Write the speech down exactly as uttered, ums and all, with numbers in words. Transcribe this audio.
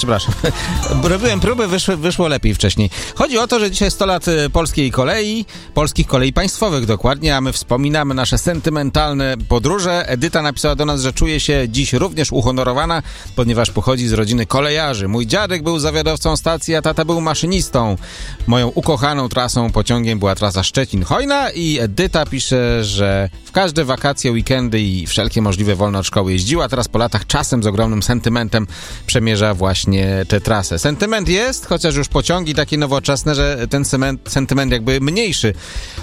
przepraszam. Robiłem próby, wyszło, wyszło lepiej wcześniej. Chodzi o to, że dzisiaj sto lat polskiej kolei, polskich kolei państwowych dokładnie, a my wspominamy nasze sentymentalne podróże. Edyta napisała do nas, że czuje się dziś również uhonorowana, ponieważ pochodzi z rodziny kolejarzy. Mój dziadek był zawiadowcą stacji, a tata był maszynistą. Moją ukochaną trasą pociągiem była trasa Szczecin-Chojna i Edyta pisze, że w każde wakacje, weekendy i wszelkie możliwe wolne od szkoły jeździła. Teraz po latach czasem z ogromnym sentymentem przemierza właśnie tę trasę. Sentyment jest, chociaż już pociągi takie nowoczesne, że ten sentyment jakby mniejszy.